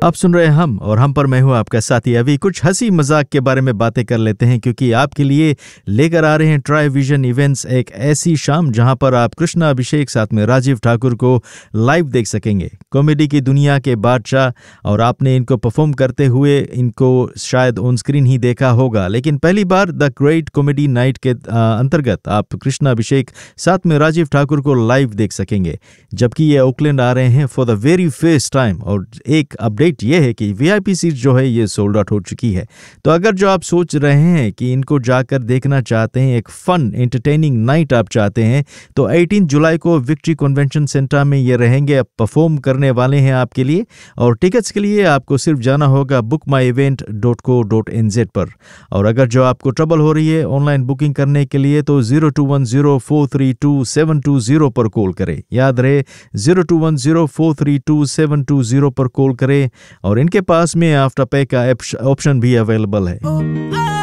आप सुन रहे हैं हम, और हम पर मैं हूं आपका साथी अभी। कुछ हंसी मजाक के बारे में बातें कर लेते हैं, क्योंकि आपके लिए लेकर आ रहे हैं ट्राई विजन इवेंट्स एक ऐसी शाम जहां पर आप कृष्णा अभिषेक साथ में राजीव ठाकुर को लाइव देख सकेंगे। कॉमेडी की दुनिया के बादशाह, और आपने इनको परफॉर्म करते हुए इनको शायद ऑन स्क्रीन ही देखा होगा, लेकिन पहली बार द ग्रेट कॉमेडी नाइट के अंतर्गत आप कृष्णा अभिषेक साथ में राजीव ठाकुर को लाइव देख सकेंगे, जबकि ये ओकलैंड आ रहे हैं for the very first time. और एक अपडेट ये है कि वीआईपी सीट जो है ये सोल्ड आउट हो चुकी है। तो अगर जो आप सोच रहे हैं कि इनको जाकर देखना चाहते हैं, एक फन एंटरटेनिंग नाइट आप चाहते हैं, तो 18 जुलाई को विक्ट्री कन्वेंशन सेंटर में ये रहेंगे, परफॉर्म करने वाले हैं आपके लिए। और टिकट्स के लिए आपको सिर्फ जाना होगा bookmyevent.co.nz पर। और अगर जो आपको ट्रबल हो रही है ऑनलाइन बुकिंग करने के लिए, तो 0210432720 पर कॉल करें। याद रहे 0210432720 पर कॉल करें, और इनके पास में आफ्टर पे का ऑप्शन भी अवेलेबल है।